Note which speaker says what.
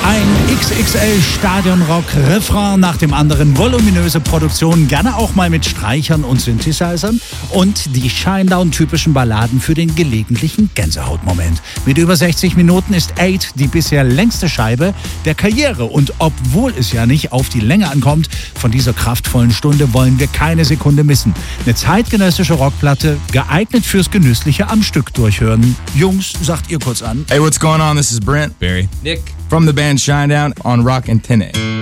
Speaker 1: Ein XXL-Stadionrock-Refrain nach dem anderen, voluminöse Produktionen, gerne auch mal mit Streichern und Synthesizern und die Shinedown-typischen Balladen für den gelegentlichen Gänsehautmoment. Mit über 60 Minuten ist 8 die bisher längste Scheibe der Karriere und obwohl es ja nicht auf die Länge ankommt, von dieser kraftvollen Stunde wollen wir keine Sekunde missen. Eine zeitgenössische Rockplatte, geeignet fürs genüssliche am Stück durchhören. Jungs, sagt ihr kurz an.
Speaker 2: Hey, what's going on? This is Brent.
Speaker 3: Barry.
Speaker 4: Nick.
Speaker 2: From the band Shinedown on Rock Antenne.